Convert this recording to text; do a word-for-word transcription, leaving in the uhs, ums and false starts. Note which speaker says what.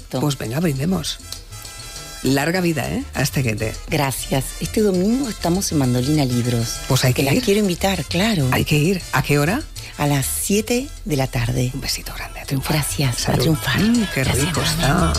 Speaker 1: esto.
Speaker 2: Pues venga, brindemos. Larga vida, ¿eh? A este guete.
Speaker 1: Gracias. Este domingo estamos en Mandolina Libros.
Speaker 2: Pues hay que,
Speaker 1: que
Speaker 2: ir.
Speaker 1: las quiero invitar, claro.
Speaker 2: Hay que ir. ¿A qué hora?
Speaker 1: A las siete de la tarde.
Speaker 2: Un besito grande. A triunfar.
Speaker 1: Gracias.
Speaker 2: Salud.
Speaker 1: A triunfar.
Speaker 2: Mm, qué
Speaker 1: Gracias,
Speaker 2: rico
Speaker 1: mami.
Speaker 2: está.